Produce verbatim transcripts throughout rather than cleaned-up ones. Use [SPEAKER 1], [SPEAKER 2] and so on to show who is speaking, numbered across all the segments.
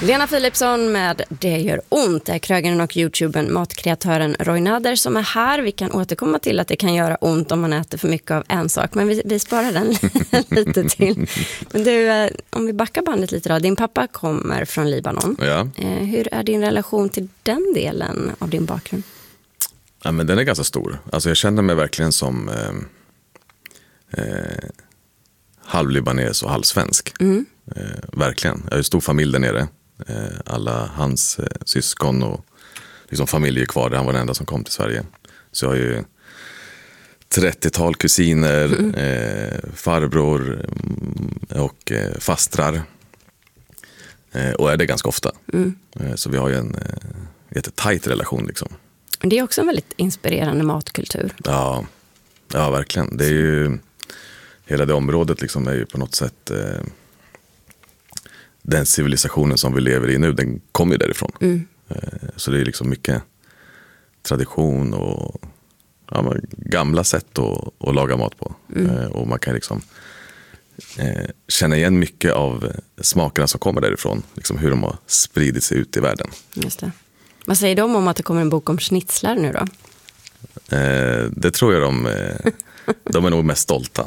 [SPEAKER 1] Lena Philipsson med Det gör ont är krögaren och YouTubern matkreatören Roy Nader som är här. Vi kan återkomma till att det kan göra ont om man äter för mycket av en sak, men vi, vi sparar den lite till. Men du, om vi backar bandet lite då. Din pappa kommer från Libanon.
[SPEAKER 2] Ja.
[SPEAKER 1] Hur är din relation till den delen av din bakgrund?
[SPEAKER 2] Ja, men den är ganska stor. Alltså jag känner mig verkligen som eh, eh, halvlibanes och halvsvensk. Mm. Eh, verkligen. Jag har en stor familj där nere. Eh, alla hans eh, syskon och liksom familj är kvar där. Han var den enda som kom till Sverige. Så jag har ju trettiotal kusiner, mm. eh, farbror och eh, fastrar. Eh, och är det ganska ofta. Mm. Eh, så vi har ju en eh, jättetajt relation liksom.
[SPEAKER 1] Det är också en väldigt inspirerande matkultur.
[SPEAKER 2] Ja, ja verkligen. Det är ju, hela det området liksom är ju på något sätt eh, den civilisationen som vi lever i nu, den kommer ju därifrån. Mm. Eh, så det är liksom mycket tradition och ja, gamla sätt att, att laga mat på. Mm. Eh, och man kan liksom eh, känna igen mycket av smakerna som kommer därifrån. Liksom hur de har spridit sig ut i världen.
[SPEAKER 1] Just det. Vad säger de om att det kommer en bok om schnitzlar nu då?
[SPEAKER 2] Eh, det tror jag de, eh, de är nog mest stolta.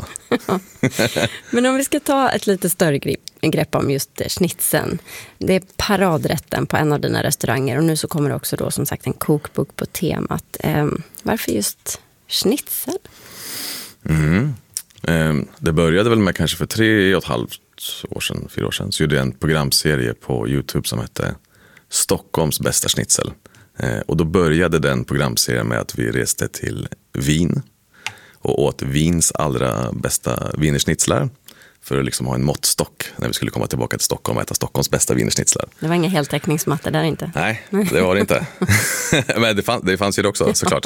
[SPEAKER 1] Men om vi ska ta ett lite större grepp, grepp om just schnitzeln. Det är paradrätten på en av dina restauranger och nu så kommer det också då som sagt en kokbok på temat. Eh, varför just schnitzel?
[SPEAKER 2] Mm. Eh, det började väl med kanske för tre och ett halvt år sedan, fyra år sedan. Så gjorde jag en programserie på YouTube som hette Stockholms bästa schnitzel. Eh, och då började den programserien med att vi reste till Wien och åt Wiens allra bästa wienerschnitzlar för att liksom ha en måttstock när vi skulle komma tillbaka till Stockholm och äta Stockholms bästa wienerschnitzlar.
[SPEAKER 1] Det var inga heltäckningsmattor där inte?
[SPEAKER 2] Nej, det var det inte. Men det, fann, det fanns ju det också såklart.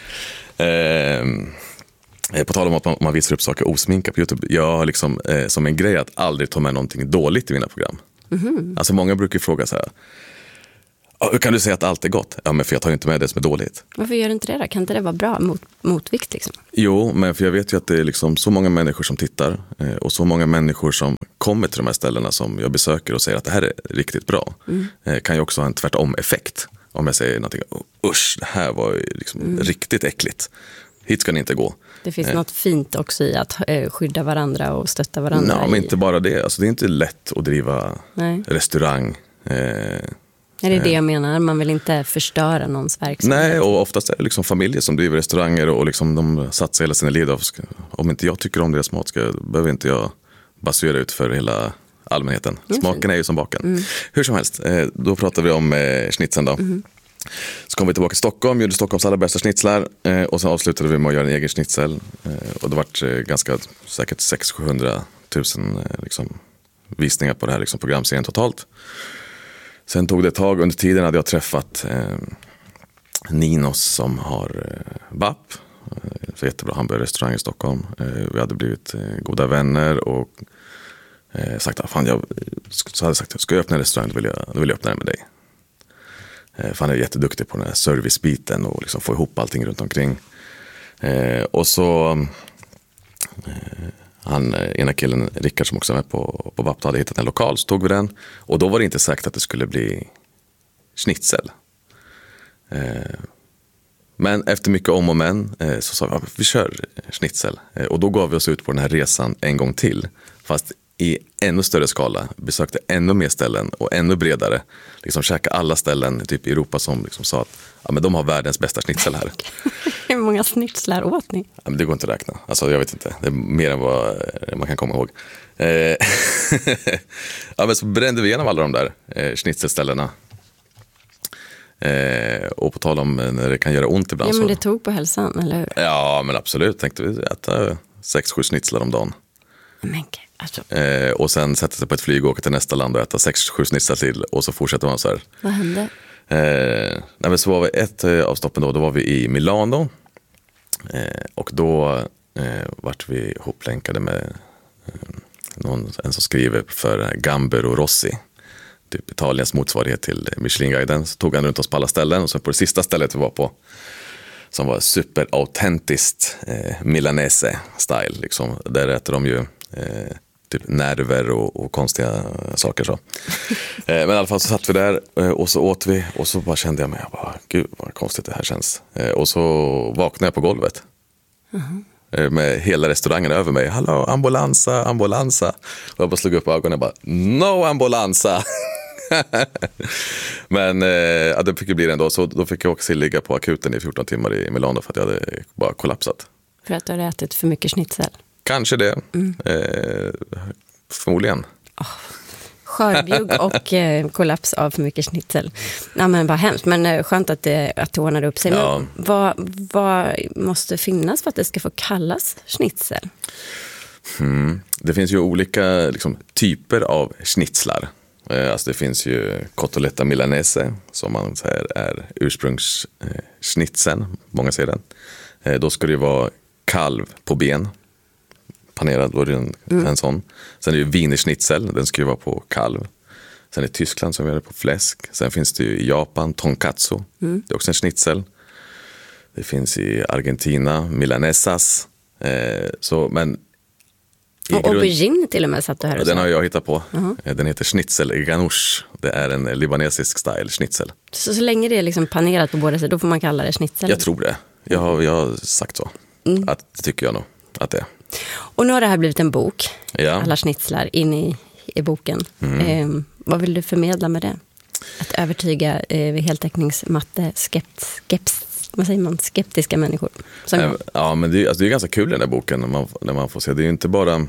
[SPEAKER 2] Eh, på tal om att man, man visar upp saker osminkat på YouTube. Jag har liksom eh, som en grej att aldrig ta med någonting dåligt i mina program. Mm-hmm. Alltså många brukar fråga så här: hur kan du säga att allt är gott? Ja, men för jag tar inte med det som är dåligt.
[SPEAKER 1] Varför gör du inte det då? Kan inte det vara bra mot, motvikt liksom?
[SPEAKER 2] Jo, men för jag vet ju att det är liksom så många människor som tittar eh, och så många människor som kommer till de här ställena som jag besöker och säger att det här är riktigt bra. Mm. Eh, kan ju också ha en tvärtom-effekt. Om jag säger någonting, usch, det här var ju liksom mm. riktigt äckligt. Hit ska ni inte gå. Det
[SPEAKER 1] finns eh. något fint också i att eh, skydda varandra och stötta varandra.
[SPEAKER 2] Nej, men inte bara det. Alltså, det är inte lätt att driva Nej. restaurang. Eh,
[SPEAKER 1] Är det det jag menar? Man vill inte förstöra någons verksamhet.
[SPEAKER 2] Nej, och oftast är det liksom familjer som driver restauranger och liksom de satsar hela sina liv. Om inte jag tycker om deras mat ska, behöver inte jag basera ut för hela allmänheten. Smaken är ju som baken. Mm. Hur som helst, då pratar vi om schnitzeln då. Mm. Så kom vi tillbaka till Stockholm, gjorde Stockholms allra bästa schnitzlar och sen avslutade vi med att göra en egen schnitzel. Och det var ganska säkert sex till sjuhundra tusen liksom, visningar på det här liksom, programserien totalt. Sen tog det ett tag, under tiden hade jag träffat eh, Ninos som har eh, B A P, eh, jättebra hamburgerrestaurang i Stockholm. Eh, vi hade blivit eh, goda vänner och eh, sagt att fan, jag, så hade jag sagt, ska jag öppna en restaurang då vill jag, då vill jag öppna den med dig. Eh, för han är jätteduktig på den här servicebiten och liksom få ihop allting runt omkring. Eh, och så eh, han, ena killen, Rickard som också var med på, på V A P, hade hittat en lokal, så tog vi den. Och då var det inte sagt att det skulle bli schnitzel. Eh, men efter mycket om och men eh, så sa vi att vi kör schnitzel. Eh, och då gav vi oss ut på den här resan en gång till. Fast i ännu större skala, besökte ännu mer ställen och ännu bredare. Liksom käka alla ställen typ i Europa som liksom sa att ja, men de har världens bästa schnitzel här.
[SPEAKER 1] Hur många schnitzlar åt ni?
[SPEAKER 2] Ja, men det går inte att räkna. Alltså, jag vet inte. Det är mer än vad man kan komma ihåg. Eh, ja, men så brände vi igenom alla de där eh, schnitzelställena. Eh, och på tal om när det kan göra ont ibland.
[SPEAKER 1] Ja, men det
[SPEAKER 2] så...
[SPEAKER 1] tog på hälsan, eller hur?
[SPEAKER 2] Ja, men absolut. Tänkte vi äta sex, sju schnitzlar om dagen.
[SPEAKER 1] Men alltså.
[SPEAKER 2] Eh, och sen sätta sig på ett flyg och åka till nästa land och äta sex, sju schnitzlar till. Och så fortsätter man så här.
[SPEAKER 1] Vad hände?
[SPEAKER 2] Eh, nej, men så var vi ett eh, av stoppen då. Då var vi i Milano. Eh, och då eh, vart vi ihoplänkade med eh, någon, en som skriver för Gambero Rossi. Typ Italiens motsvarighet till Michelin-guiden. Så tog han runt oss på alla ställen. Och så på det sista stället vi var på, som var superautentiskt eh, milanese-style. Liksom. Där äter de ju eh, typ nerver och, och konstiga saker. Så. Men i alla fall så satt vi där och så åt vi och så bara kände jag mig, jag bara, gud vad konstigt det här känns. Och så vaknade jag på golvet. Uh-huh. Med hela restaurangen över mig. Hallå, ambulansa, ambulansa. Och jag bara slog upp ögonen och bara, no ambulansa. Men ja, det fick ju bli det ändå. Så då fick jag också ligga på akuten i fjorton timmar i Milano för att jag hade bara kollapsat.
[SPEAKER 1] För att du hade ätit för mycket schnitzel?
[SPEAKER 2] Kanske det. Mm. Eh, förmodligen.
[SPEAKER 1] Oh, skörbjugg och eh, kollaps av för mycket schnitzel. Ja, men vad hemskt. Men eh, skönt att det, att det ordnade upp sig. Ja. Men vad, vad måste finnas för att det ska få kallas schnitzel?
[SPEAKER 2] Mm. Det finns ju olika liksom, typer av schnitzlar. Eh, alltså det finns ju cotoletta milanese som man säger är ursprungsschnitzeln. Eh, Många säger den. Eh, då ska det ju vara kalv på ben. Panerad, då är det en, mm. en sån. Sen är det ju wienerschnitzel, den ska ju vara på kalv. Sen i Tyskland som gör det på fläsk. Sen finns det ju i Japan tonkatsu, mm. det är också en schnitzel. Det finns i Argentina milanesas. Eh, så, men
[SPEAKER 1] och grund... aubergine till och med satt du här och
[SPEAKER 2] Den har jag hittat på. Uh-huh. Den heter schnitzel ganoush. Det är en libanesisk style schnitzel.
[SPEAKER 1] Så, så länge det är liksom panerat på båda sidor, då får man kalla det schnitzel?
[SPEAKER 2] Jag tror det. Jag har, jag har sagt så. Mm. Att, det tycker jag nog att det är.
[SPEAKER 1] Och nu har det här blivit en bok,
[SPEAKER 2] ja.
[SPEAKER 1] Alla schnitzlar in i, i boken. Mm. Eh, vad vill du förmedla med det? Att övertyga eh, heltäckningsmatte skept, skept, vad säger man, skeptiska människor. Som
[SPEAKER 2] äh, ja, men det är, alltså, det är ganska kul i den där boken när man, när man får se. Det är ju inte bara...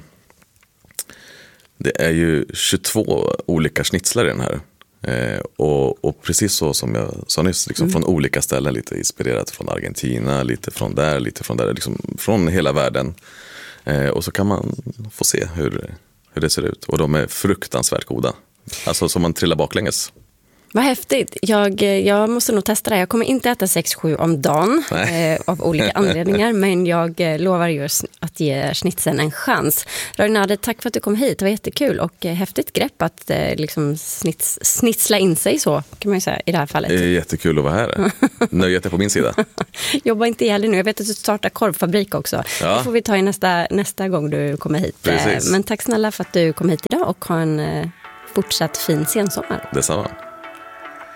[SPEAKER 2] Det är ju tjugotvå olika schnitzlar i den här. Eh, och, och precis så som jag sa nyss, liksom mm. från olika ställen, lite inspirerat från Argentina, lite från där, lite från där, liksom från hela världen. Eh, och så kan man få se hur, hur det ser ut. Och de är fruktansvärt goda. Alltså som man trillar baklänges.
[SPEAKER 1] Vad häftigt. Jag, jag måste nog testa det. Jag kommer inte äta sex sju om dagen eh, av olika anledningar. Men jag eh, lovar just att ge schnitzeln en chans. Roynade, tack för att du kom hit. Det var jättekul och eh, häftigt grepp att eh, liksom snits, snitsla in sig så, kan man ju säga i det här fallet.
[SPEAKER 2] Det är jättekul att vara här. Nöjet är på min sida.
[SPEAKER 1] Jobba inte ihjäl nu. Jag vet att du startar korvfabrik också. Ja. Det får vi ta i nästa, nästa gång du kommer hit.
[SPEAKER 2] Precis.
[SPEAKER 1] Men tack snälla för att du kom hit idag och ha en eh, fortsatt fin sensommar.
[SPEAKER 2] Detsamma.